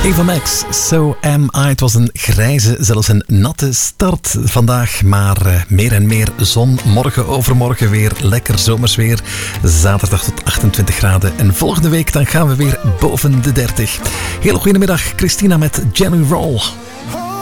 Eva Max, So Am I. Het was een grijze, zelfs een natte start vandaag, maar meer en meer zon. Morgen, overmorgen weer lekker zomersweer. Zaterdag tot 28 graden. En volgende week dan gaan we weer boven de 30. Heel goedemiddag, Christina met Jelly Roll.